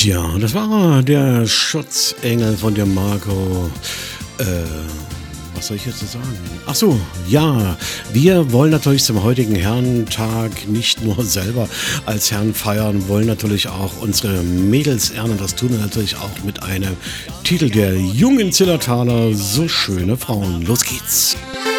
Tja, das war der Schutzengel von dem Marco. Äh, Was soll ich jetzt sagen? Ach so, ja, wir wollen natürlich zum heutigen Herrentag nicht nur selber als Herren feiern, wollen natürlich auch unsere Mädels ehren und das tun wir natürlich auch mit einem Titel der jungen Zillertaler, so schöne Frauen. Los geht's!